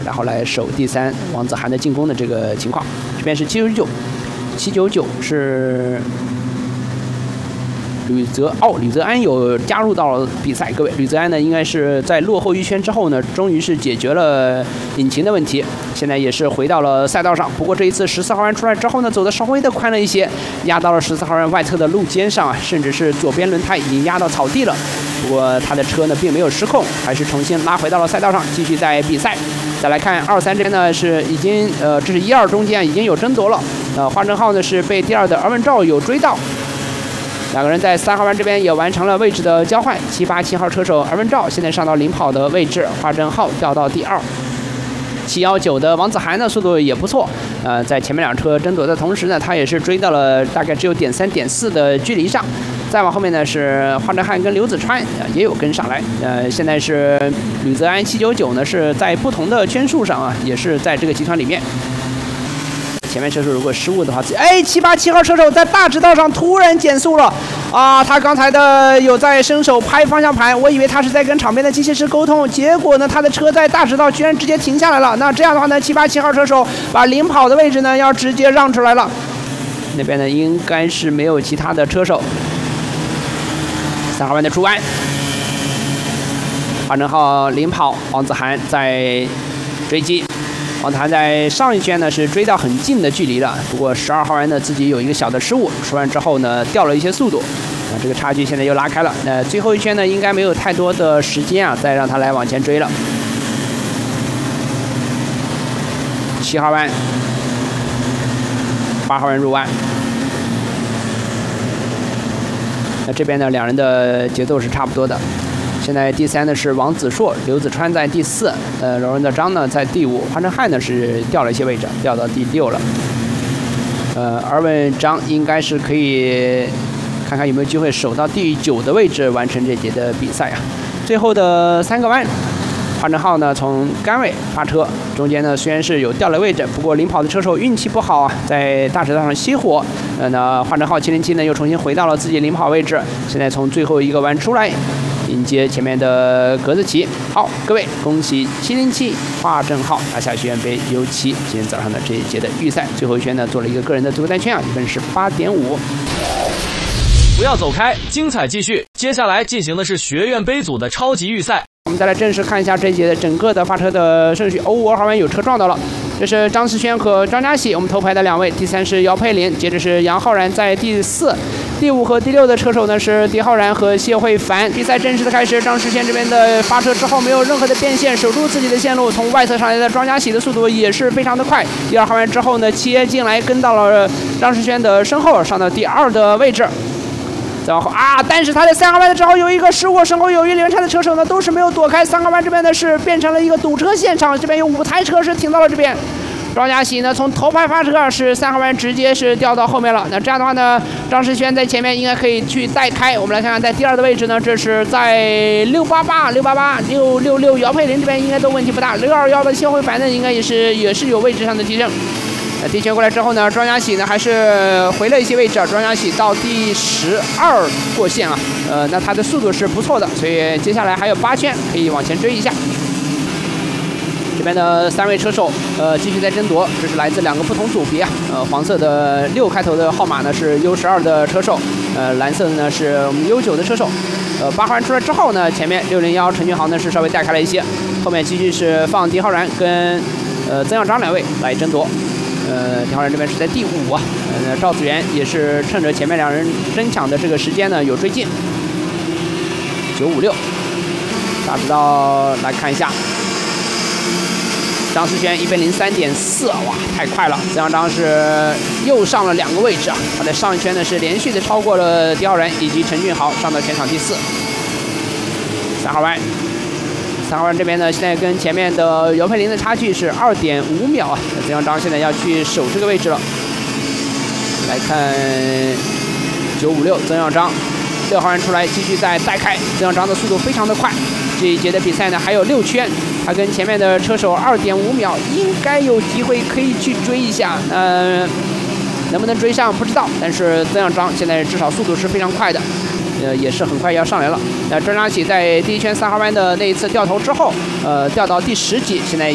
然后来守第3王子涵的进攻的这个情况。这边是799是吕泽安有加入到比赛。各位，吕泽安呢应该是在落后1圈之后呢，终于是解决了引擎的问题，现在也是回到了赛道上。不过这一次14号弯出来之后呢，走的稍微的宽了一些，压到了14号弯外侧的路肩上啊，甚至是左边轮胎已经压到草地了。不过他的车呢并没有失控，还是重新拉回到了赛道上，继续在比赛。再来看2、3这边呢是已经这是1、2中间已经有争夺了。华正浩呢是被第2的尔文照有追到。两个人在3号弯这边也完成了位置的交换，7、8、7号车手尔文照现在上到领跑的位置，华正浩掉到第2。719的王子涵呢速度也不错，在前面2车争夺的同时呢，他也是追到了大概只有0.3、0.4的距离上。再往后面呢是华正汉跟刘子川也有跟上来，现在是吕泽安799呢是在不同的圈数上啊，也是在这个集团里面。前面车手如果失误的话，7、8、7号车手在大直道上突然减速了啊！他刚才的有在伸手拍方向盘，我以为他是在跟场边的机械师沟通，结果呢，他的车在大直道居然直接停下来了。那这样的话呢，7、8、7号车手把领跑的位置呢要直接让出来了。那边呢应该是没有其他的车手。3号弯的出弯，华正浩领跑，王子涵在追击。王子涵在上一圈呢是追到很近的距离了，不过12号弯呢自己有一个小的失误，出弯之后呢掉了一些速度，这个差距现在又拉开了。最后一圈呢应该没有太多的时间啊，再让他来往前追了。7号弯，8号弯入弯。那这边呢两人的节奏是差不多的。现在第3呢是王子硕，刘子川在第4，柔韧的张呢在第5，华正汉呢是掉了一些位置，掉到第6了。尔文张应该是可以看看有没有机会守到第9的位置，完成这节的比赛啊。最后的3个弯，华正浩呢从杆位发车，中间呢虽然是有掉了位置，不过领跑的车手运气不好啊，在大直道上熄火。那华正浩707呢又重新回到了自己领跑位置，现在从最后一个弯出来，迎接前面的格子旗。好，各位，恭喜707华正浩拿下学院杯 U7 今天早上的这一节的预赛，最后一圈呢做了一个个人的最后单圈啊，1分是8.5。 不要走开，精彩继续。接下来进行的是学院杯组的超级预赛。 我们再来正式看一下这一节的整个的发车的顺序。2号弯有车撞到了，这是张世轩和张家喜，我们头排的2位。第3是姚佩林，接着是杨浩然在第4。第5和第6的车手呢是狄浩然和谢慧凡。比赛正式的开始，张世轩这边的发车之后没有任何的变线，守住自己的线路。从外侧上来的庄家喜的速度也是非常的快。第2号弯之后呢，切进来跟到了张世轩的身后，上到第2的位置。再往后但是他在3号弯的之后有一个失误，身后有一连串的车手呢都是没有躲开。3号弯这边呢是变成了一个堵车现场，这边有5台车是停到了这边。庄家喜呢从头排发车是3号弯直接是掉到后面了。那这样的话呢，张世轩在前面应该可以去带开。我们来看看在第2的位置呢，这是在688、666姚佩林这边应该都问题不大。621的谢慧凡呢应该也是有位置上的提升。第一圈过来之后呢，庄家喜呢还是回了一些位置，庄家喜到第12过线啊，那他的速度是不错的，所以接下来还有8圈可以往前追一下。这边的3位车手继续在争夺，这是来自2个不同组别啊，黄色的6开头的号码呢是 U12 的车手，蓝色的呢是我们 U9 的车手。8号弯出来之后呢，前面601陈俊豪呢是稍微带开了一些，后面继续是放狄浩然跟曾耀章2位来争夺。狄浩然这边是在第5啊，赵子元也是趁着前面2人争抢的这个时间呢有追进。956，大直道来看一下，张世轩103.4，哇，太快了！曾耀章是又上了2个位置啊，他在上一圈呢是连续的超过了狄浩然以及陈俊豪，上到全场第4。3号弯。3号弯这边呢，现在跟前面的姚佩林的差距是2.5秒啊。曾耀章现在要去守这个位置了。来看956曾耀章，6号弯出来继续再带开，曾耀章的速度非常的快。这一节的比赛呢还有6圈，他跟前面的车手2.5秒，应该有机会可以去追一下。能不能追上不知道，但是曾耀章现在至少速度是非常快的。也是很快要上来了。那张家喜在第1圈3号弯的那一次掉头之后，掉到第10几，现在